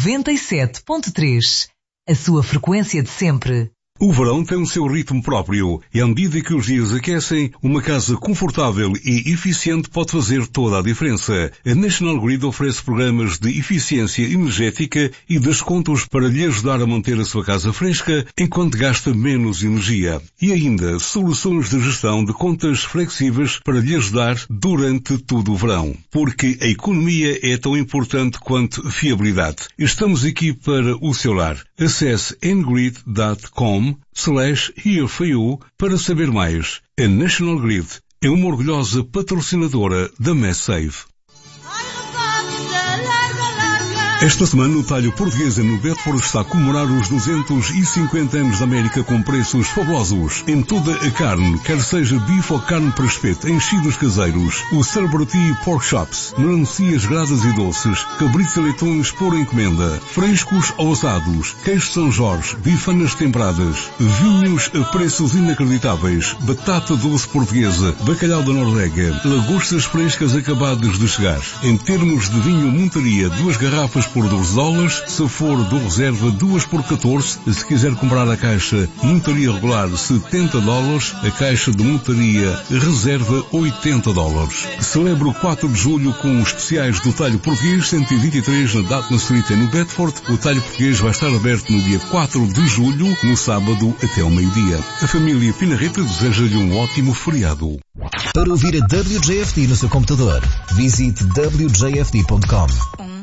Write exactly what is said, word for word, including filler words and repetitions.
noventa e sete ponto três. A sua frequência de sempre. O verão tem o seu ritmo próprio e à medida que os dias aquecem, uma casa confortável e eficiente pode fazer toda a diferença. A National Grid oferece programas de eficiência energética e descontos para lhe ajudar a manter a sua casa fresca enquanto gasta menos energia. E ainda, soluções de gestão de contas flexíveis para lhe ajudar durante todo o verão. Porque a economia é tão importante quanto fiabilidade. Estamos aqui para o seu lar. Acesse n grid ponto com slash here for you para saber mais. A National Grid é uma orgulhosa patrocinadora da MassSave. Esta semana o talho portuguesa no Bedford está a comemorar os duzentos e cinquenta anos da América com preços fabulosos em toda a carne, quer seja bife ou carne para espeto, enchidos caseiros, o Celebrity Pork Chops, melancias gradas e doces, cabritos e leitões por encomenda, frescos ou assados, queijo São Jorge, bifanas temperadas, vinhos a preços inacreditáveis, batata doce portuguesa, bacalhau da Noruega, lagostas frescas acabadas de chegar. Em termos de vinho montaria, duas garrafas por doze dólares, se for do reserva duas por catorze, se quiser comprar a caixa montaria regular setenta dólares, a caixa de montaria reserva oitenta dólares. Celebra o quatro de julho com os especiais do talho português cento e vinte e três na Dartmouth Street no Bedford. O talho português vai estar aberto no dia quatro de julho, no sábado até ao meio-dia. A família Pinarreta deseja-lhe um ótimo feriado. Para ouvir a W J F D no seu computador, visite w j f d ponto com.